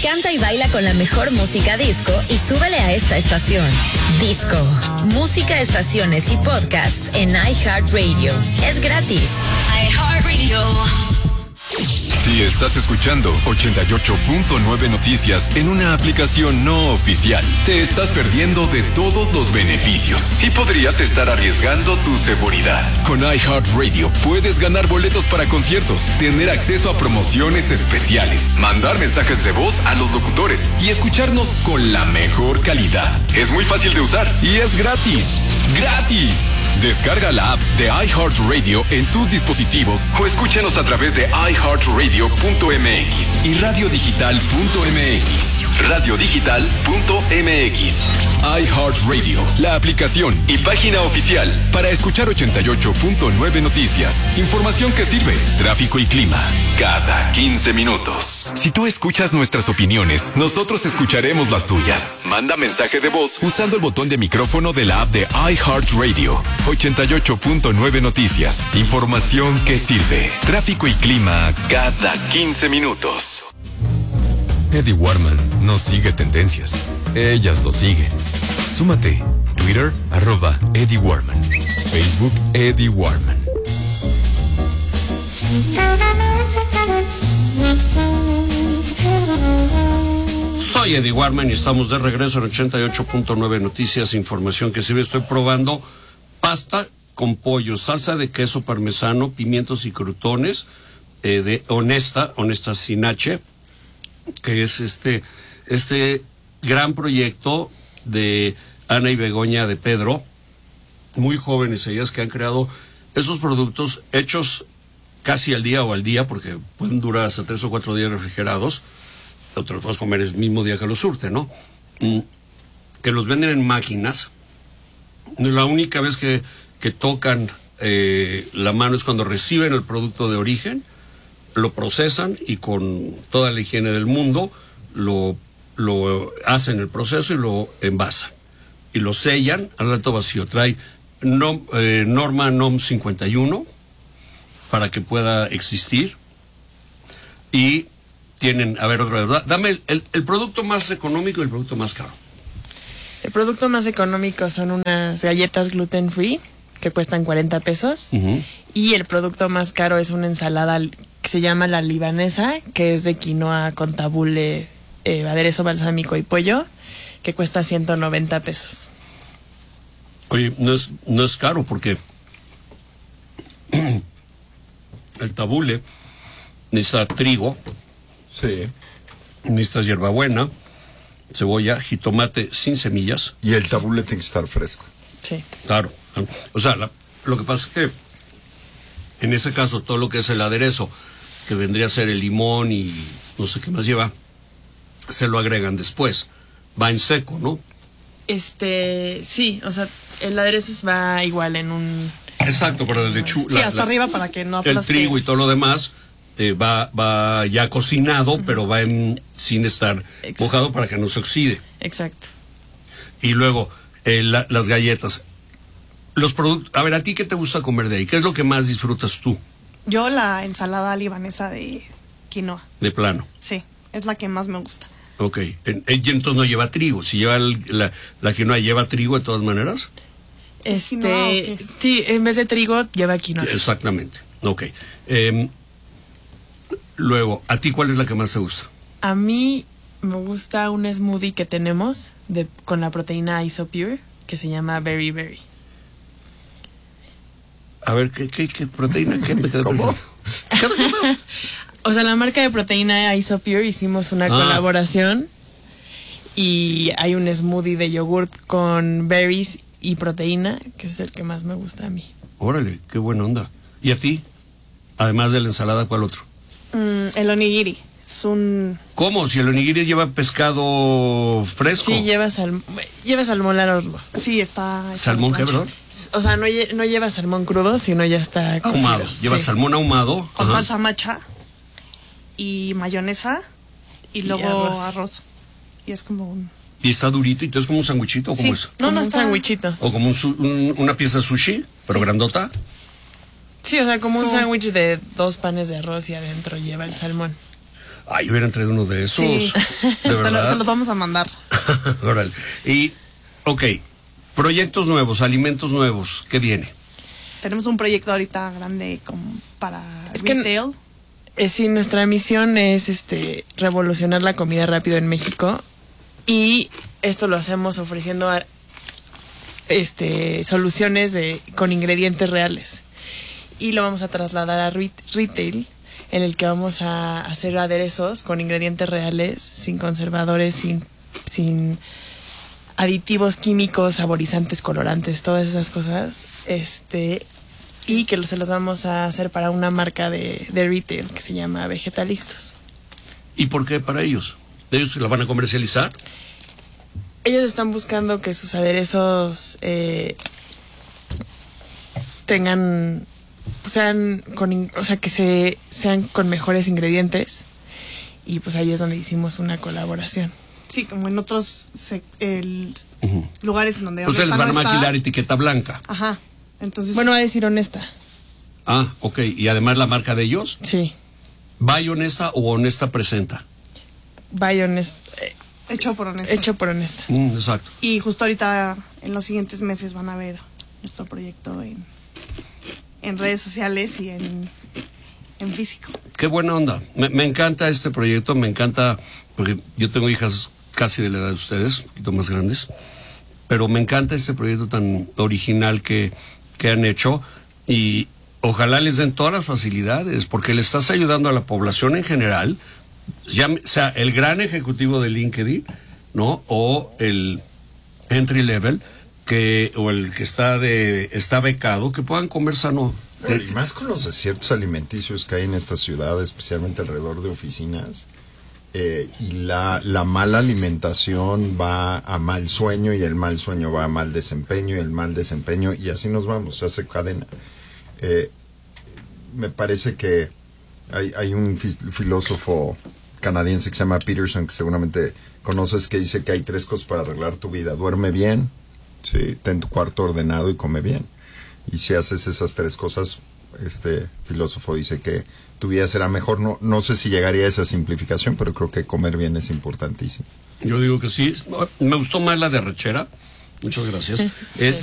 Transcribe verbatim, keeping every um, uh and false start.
Canta y baila con la mejor música disco y súbele a esta estación. Disco, música, estaciones y podcast en iHeartRadio. Es gratis. iHeartRadio. Si estás escuchando ochenta y ocho punto nueve Noticias en una aplicación no oficial, te estás perdiendo de todos los beneficios y podrías estar arriesgando tu seguridad. Con iHeartRadio puedes ganar boletos para conciertos, tener acceso a promociones especiales, mandar mensajes de voz a los locutores y escucharnos con la mejor calidad. Es muy fácil de usar y es gratis. ¡Gratis! Descarga la app de iHeartRadio en tus dispositivos o escúchanos a través de iHeartRadio punto m x y radiodigital punto m x. radiodigital punto m x. iHeartRadio, la aplicación y página oficial para escuchar ochenta y ocho punto nueve Noticias. Información que sirve, tráfico y clima, cada quince minutos. Si tú escuchas nuestras opiniones, nosotros escucharemos las tuyas. Manda mensaje de voz usando el botón de micrófono de la app de iHeartRadio. ochenta y ocho punto nueve Noticias. Información que sirve, tráfico y clima, cada quince minutos. Eddie Warman no sigue tendencias, ellas lo siguen. Súmate. Twitter, arroba Eddie Warman. Facebook, Eddie Warman. Soy Eddie Warman y estamos de regreso en ochenta y ocho punto nueve Noticias, información que sirve. Estoy probando pasta con pollo, salsa de queso parmesano, pimientos y crutones, eh, de Honesta, Honesta sin H, que es este, este gran proyecto de Ana y Begoña de Pedro, muy jóvenes ellas, que han creado esos productos hechos casi al día o al día, porque pueden durar hasta tres o cuatro días refrigerados, o te los puedes comer el mismo día que los surte, ¿no? Mm, que los venden en máquinas. La única vez que, que tocan eh, la mano es cuando reciben el producto de origen, lo procesan y con toda la higiene del mundo lo, lo hacen el proceso y lo envasan. Y lo sellan al alto vacío. Trae no, eh, norma N O M cincuenta y uno para que pueda existir. Y tienen, a ver, otra vez, dame el, el, el producto más económico y el producto más caro. El producto más económico son unas galletas gluten free que cuestan cuarenta pesos. Uh-huh. Y el producto más caro es una ensalada que se llama la libanesa, que es de quinoa con tabule, eh, aderezo balsámico y pollo, que cuesta ciento noventa pesos. Oye, no es, no es caro porque el tabule necesita trigo, sí, necesitas hierbabuena, cebolla, jitomate sin semillas. Y el tabule tiene que estar fresco. Sí. Claro. O sea, la, lo que pasa es que en ese caso todo lo que es el aderezo, que vendría a ser el limón y no sé qué más lleva, se lo agregan después. Va en seco, ¿no? Este, sí, o sea, el aderezo va igual en un... Exacto, pero el lechuga... Sí, hasta la, arriba para que no aplaste. El trigo y todo lo demás eh, va, va ya cocinado, uh-huh, pero va en, sin estar Exacto. mojado para que no se oxide. Exacto. Y luego, eh, la, las galletas. Los productos... A ver, ¿a ti qué te gusta comer de ahí? ¿Qué es lo que más disfrutas tú? Yo la ensalada libanesa de quinoa. De plano. Sí, es la que más me gusta. Ok, y entonces no lleva trigo. Si lleva el, la, la quinoa, ¿lleva trigo de todas maneras? Este, no, sí, en vez de trigo lleva quinoa. Exactamente, ok. Eh, luego, ¿a ti cuál es la que más te gusta? A mí me gusta un smoothie que tenemos de, con la proteína Isopure, que se llama Berry Berry. A ver, ¿qué, qué, qué proteína? ¿Qué, ¿Cómo? O sea, la marca de proteína Isopure hicimos una ah. colaboración y hay un smoothie de yogurt con berries y proteína, que es el que más me gusta a mí. Órale, qué buena onda. ¿Y a ti? Además de la ensalada, ¿cuál otro? Mm, el onigiri. Es un... ¿Cómo? Si el onigiri lleva pescado fresco. Sí, lleva, sal... lleva salmón al horno. Sí, está... ¿Salmón qué, perdón? O sea, no, lle... no lleva salmón crudo, sino ya está cocido. Ahumado. Lleva sí. salmón ahumado. Con Ajá. salsa macha y mayonesa y luego y arroz. arroz. Y es como un... ¿Y está durito? ¿Y entonces como un sándwichito o sí. cómo es? No, como no un está... sándwichito. ¿O como un, un, una pieza de sushi, pero sí. grandota? Sí, o sea, como es un sándwich de dos panes de arroz y adentro lleva el salmón. Ay, hubieran traído uno de esos. Sí. De verdad. Se los vamos a mandar. Órale. Y, ok, proyectos nuevos, alimentos nuevos, ¿qué viene? Tenemos un proyecto ahorita grande como para Es que retail. Eh, sí, nuestra misión es este revolucionar la comida rápido en México, y esto lo hacemos ofreciendo a, este soluciones de con ingredientes reales, y lo vamos a trasladar a re- retail, en el que vamos a hacer aderezos con ingredientes reales, sin conservadores, sin sin aditivos químicos, saborizantes, colorantes, todas esas cosas, este y que se los vamos a hacer para una marca de, de retail que se llama Vegetalistos. ¿Y por qué para ellos? ¿Ellos se la van a comercializar? Ellos están buscando que sus aderezos eh, tengan, sean con, o sea, que se sean con mejores ingredientes, y pues ahí es donde hicimos una colaboración. Sí, como en otros se- el, uh-huh. lugares en donde... Ustedes van a no está. maquilar etiqueta blanca. Ajá. Entonces, Bueno, va a decir honesta. Ah, ok. ¿Y además la marca de ellos? Sí. ¿By Honesta o Honesta Presenta? By honest, eh, hecho por honesta. hecho por honesta. Mm, exacto. Y justo ahorita, en los siguientes meses, van a ver nuestro proyecto en, en redes sociales y en, en físico. Qué buena onda. Me, me encanta este proyecto, me encanta, porque yo tengo hijas casi de la edad de ustedes, un poquito más grandes, pero me encanta este proyecto tan original que, que han hecho, y ojalá les den todas las facilidades, porque le estás ayudando a la población en general, ya sea el gran ejecutivo de LinkedIn, ¿no? O el entry level, que, o el que está de está becado, que puedan comer sano. Bueno, y más con los desiertos alimenticios que hay en esta ciudad, especialmente alrededor de oficinas, eh, y la, la mala alimentación va a mal sueño, y el mal sueño va a mal desempeño, y el mal desempeño, y así nos vamos, se hace cadena. Eh, me parece que hay, hay un fi- filósofo canadiense que se llama Peterson, que seguramente conoces, que dice que hay tres cosas para arreglar tu vida: duerme bien, ¿sí? Ten tu cuarto ordenado y come bien. Y si haces esas tres cosas, este filósofo dice que tu vida será mejor. No, no sé si llegaría a esa simplificación, pero creo que comer bien es importantísimo. Yo digo que sí. Me gustó más la de arrachera. Muchas gracias. Eh,